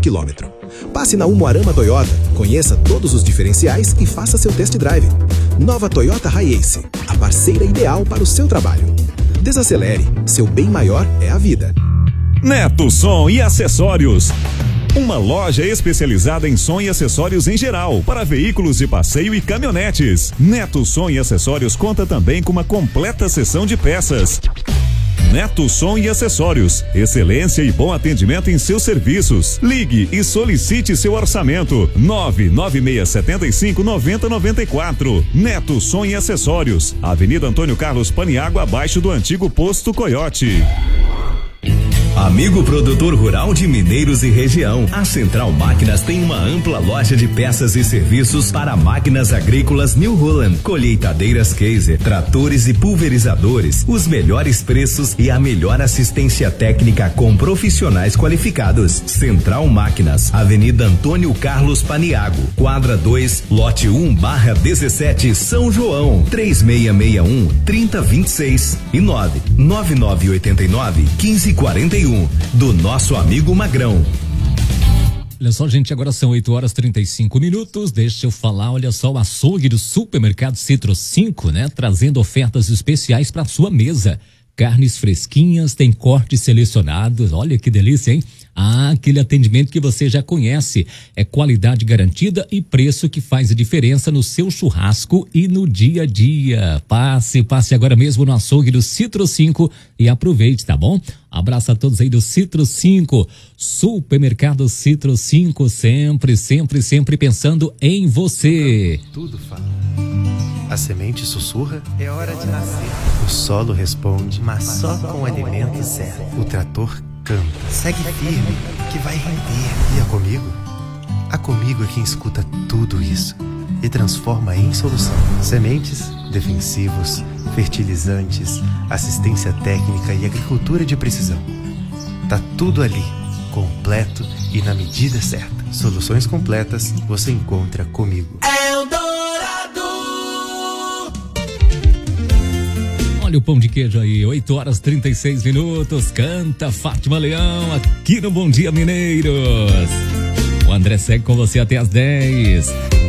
quilômetro. Passe na Umuarama Toyota, conheça todos os diferenciais e faça seu test drive. Nova Toyota Hiace, a parceira ideal para o seu trabalho. Desacelere, seu bem maior é a vida. Neto Som e Acessórios. Uma loja especializada em som e acessórios em geral, para veículos de passeio e caminhonetes. Neto Som e Acessórios conta também com uma completa seção de peças. Neto Som e Acessórios, excelência e bom atendimento em seus serviços. Ligue e solicite seu orçamento. 99675-9094. Neto Som e Acessórios, Avenida Antônio Carlos Paniagua, abaixo do antigo posto Coyote. Amigo produtor rural de Mineiros e região, a Central Máquinas tem uma ampla loja de peças e serviços para máquinas agrícolas New Holland, colheitadeiras Kaiser, tratores e pulverizadores, os melhores preços e a melhor assistência técnica com profissionais qualificados. Central Máquinas, Avenida Antônio Carlos Paniagua, quadra 2, lote 1/17, São João, 3661-3026 e 99989-1541. Do nosso amigo Magrão. Olha só, gente, agora são 8h35. Deixa eu falar, olha só, o açougue do supermercado Citro 5, né? Trazendo ofertas especiais para sua mesa. Carnes fresquinhas, tem cortes selecionados, olha que delícia, hein? Aquele atendimento que você já conhece, é qualidade garantida e preço que faz a diferença no seu churrasco e no dia a dia. Passe agora mesmo no açougue do Citro 5 e aproveite, tá bom? Abraço a todos aí do Citro 5, supermercado Citro 5, sempre pensando em você. Tudo fala. A semente sussurra, é hora de nascer. O solo responde, mas só com o alimento certo. O trator canta, segue firme, que vai render. E a Comigo? A Comigo é quem escuta tudo isso e transforma em solução. Sementes, defensivos, fertilizantes, assistência técnica e agricultura de precisão. Tá tudo ali, completo e na medida certa. Soluções completas você encontra comigo. Olha o pão de queijo aí, 8h36. Canta Fátima Leão aqui no Bom Dia Mineiros. O André segue com você até às 10.